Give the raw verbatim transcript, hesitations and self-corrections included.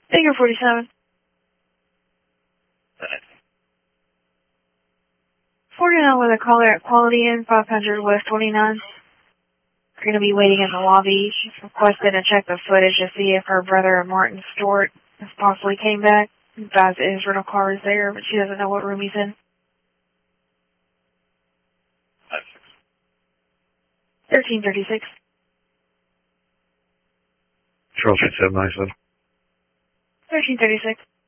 Figure forty-seven. forty-nine with a caller at Quality Inn, five hundred West twenty-nine. We're going to be waiting in the lobby. She's requested to check the footage to see if her brother, Martin Stewart, possibly came back. He advised that his rental car is there, but she doesn't know what room he's in. thirteen thirty-six. Charles three seven nine seven. thirteen thirty-six.